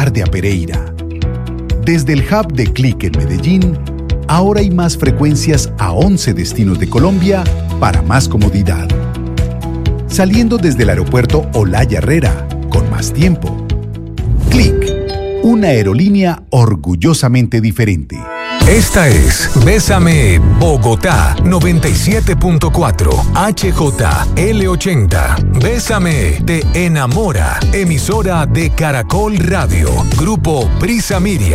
tarde a Pereira. Desde el hub de Click en Medellín, ahora hay más frecuencias a 11 destinos de Colombia para más comodidad. Saliendo desde el aeropuerto Olaya Herrera, con más tiempo. Click, una aerolínea orgullosamente diferente. Esta es Bésame Bogotá 97.4 HJL80. Bésame te enamora. Emisora de Caracol Radio. Grupo Prisa Media.